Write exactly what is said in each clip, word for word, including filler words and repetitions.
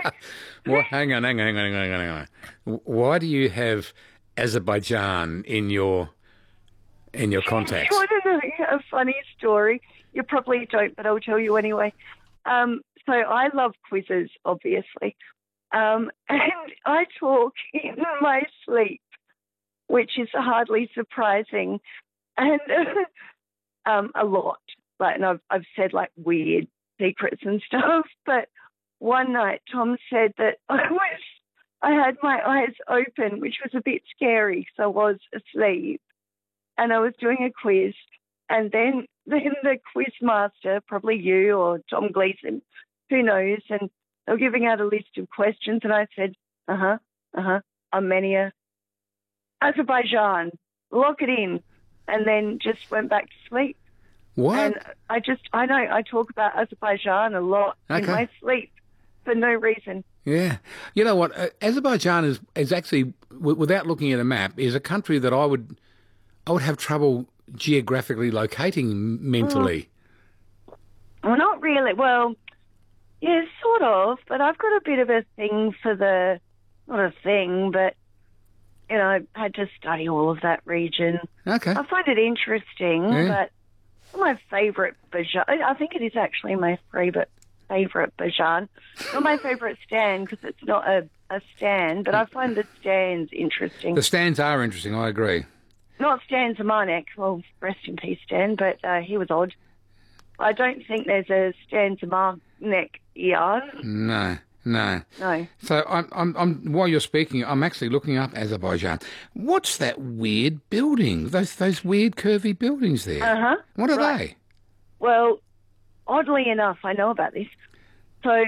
Well, hang on, hang on, hang on, hang on, hang on. Why do you have Azerbaijan in your in your You contacts? want to know a funny story? You probably don't, but I'll tell you anyway. Um, so I love quizzes, obviously. Um, and I talk in my sleep, which is hardly surprising, and um, a lot. Like, and I've I've said like weird secrets and stuff. But one night, Tom said that I was I had my eyes open, which was a bit scary because I was asleep, and I was doing a quiz, and then then the quiz master, probably you or Tom Gleeson, who knows, and they were giving out a list of questions, and I said, uh huh, uh huh, Armenia, Azerbaijan, lock it in, and then just went back to sleep. And What? I just, I know, I talk about Azerbaijan a lot in Okay. my sleep for no reason. Yeah. You know what? Uh, Azerbaijan is is actually, w- without looking at a map, is a country that I would I would have trouble geographically locating m- mentally. Well, not really. Well, yeah, sort of, but I've got a bit of a thing for the, not a thing, but, you know, I had to study all of that region. Okay. I find it interesting, Yeah. but my favourite Bajan, I think it is actually my favourite favourite Bajan. Not my favourite stand because it's not a, a stand, but I find the stands interesting. The stands are interesting, I agree. Not Stan Zemanek, well, rest in peace, Stan, but uh, he was odd. I don't think there's a Stan Zemanek yarn. No, no. No. So I'm, I'm, I'm, while you're speaking, I'm actually looking up Azerbaijan. What's that weird building? Those those weird curvy buildings there. Uh-huh. What are Right. they? Well, oddly enough, I know about this. So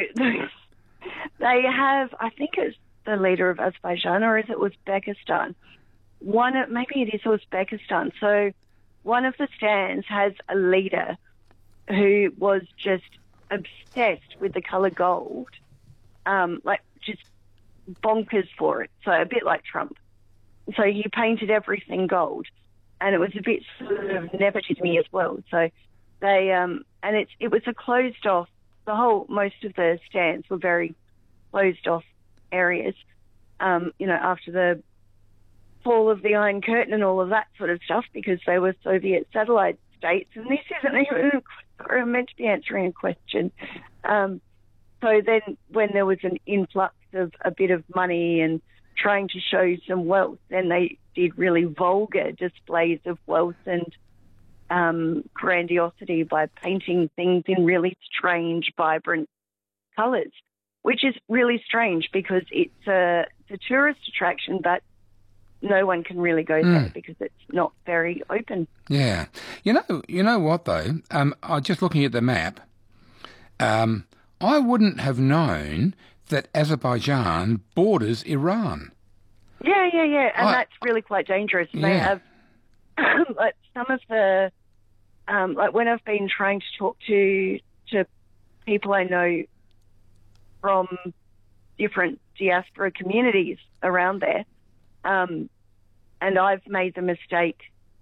they have, I think it's the leader of Azerbaijan, or is it Uzbekistan? One, of- maybe it is Uzbekistan. So one of the stands has a leader who was just obsessed with the colour gold, um, like just bonkers for it. So a bit like Trump. So he painted everything gold, and it was a bit sort of nepotism as well. So they, um, and it's it was a closed off. The whole most of the stands were very closed off areas. Um, you know, after the fall of the Iron Curtain and all of that sort of stuff, because they were Soviet satellite states, and this isn't even a, I'm meant to be answering a question. Um, so then when there was an influx of a bit of money and trying to show some wealth, then they did really vulgar displays of wealth and um, grandiosity by painting things in really strange, vibrant colours, which is really strange because it's a, it's a tourist attraction, but no one can really go there because it's not very open. Yeah. You know, you know what though? Um, I just looking at the map. Um, I wouldn't have known that Azerbaijan borders Iran. Yeah, yeah, yeah, and I- that's really quite dangerous. They Yeah. have like some of the um, like when I've been trying to talk to to people I know from different diaspora communities around there, um, and I've made the mistake,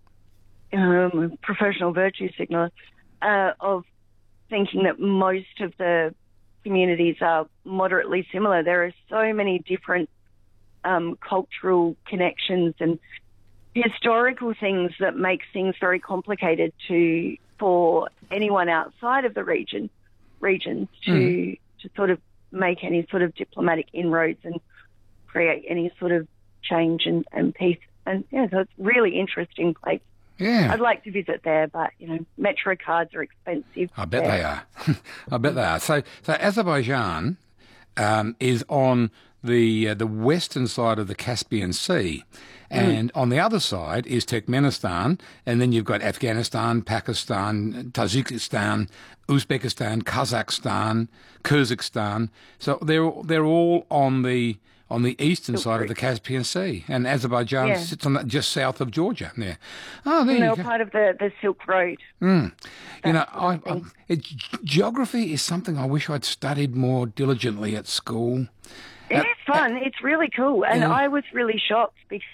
um, a professional virtue signaler, uh, of thinking that most of the communities are moderately similar. There are so many different um, cultural connections and historical things that make things very complicated to for anyone outside of the region regions to Mm. to sort of make any sort of diplomatic inroads and create any sort of change and, and peace. And yeah, so it's a really interesting place. Yeah. I'd like to visit there, but you know, metro cards are expensive. I bet there. they are. I bet they are. So, so Azerbaijan um, is on the uh, the western side of the Caspian Sea, and on the other side is Turkmenistan, and then you've got Afghanistan, Pakistan, Tajikistan, Uzbekistan, Kazakhstan, Kyrgyzstan. So they're they're all on the on the eastern Silk side of Route. the Caspian Sea, and Azerbaijan Yeah. sits on that just south of Georgia. There. Oh, there And you they're go. part of the, the Silk Road. Mm. You know, That sort I, of I, thing. it, geography is something I wish I'd studied more diligently at school. It Uh, is fun. It's really cool. And yeah. I was really shocked because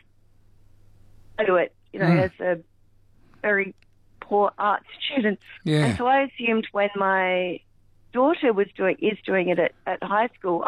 I do it, you know, Mm. as a very poor art student. Yeah. And so I assumed when my daughter was doing is doing it at, at high school,